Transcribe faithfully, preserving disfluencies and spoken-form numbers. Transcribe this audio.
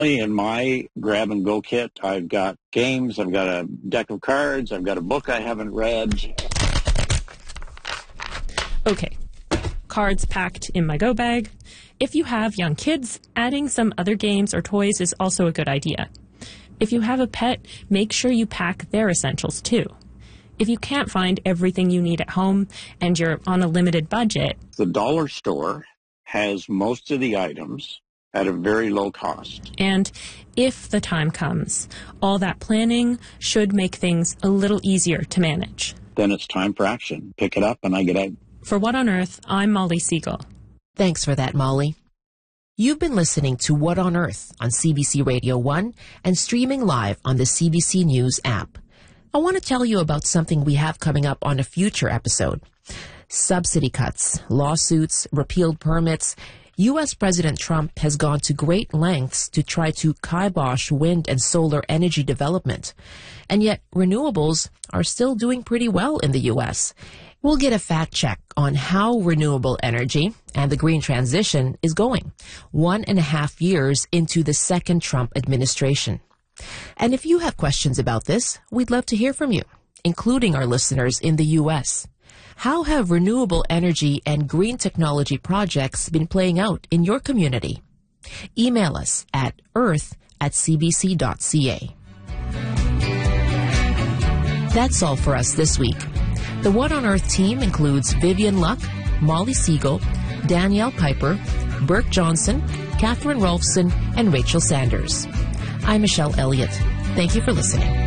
In my grab-and-go kit, I've got games, I've got a deck of cards, I've got a book I haven't read. Okay, cards packed in my go bag. If you have young kids, adding some other games or toys is also a good idea. If you have a pet, make sure you pack their essentials too. If you can't find everything you need at home and you're on a limited budget, the dollar store has most of the items at a very low cost. And if the time comes, all that planning should make things a little easier to manage. Then it's time for action. Pick it up and I get out. For What on Earth, I'm Molly Siegel. Thanks for that, Molly. You've been listening to What on Earth on C B C Radio one and streaming live on the C B C News app. I want to tell you about something we have coming up on a future episode. Subsidy cuts, lawsuits, repealed permits. U S President Trump has gone to great lengths to try to kibosh wind and solar energy development. And yet, renewables are still doing pretty well in the U S. We'll get a fact check on how renewable energy and the green transition is going, one and a half years into the second Trump administration. And if you have questions about this, we'd love to hear from you, including our listeners in the U S. How have renewable energy and green technology projects been playing out in your community? Email us at earth at c b c dot c a. That's all for us this week. The What on Earth team includes Vivian Luck, Molly Siegel, Danielle Piper, Burke Johnson, Catherine Rolfson, and Rachel Sanders. I'm Michelle Elliott. Thank you for listening.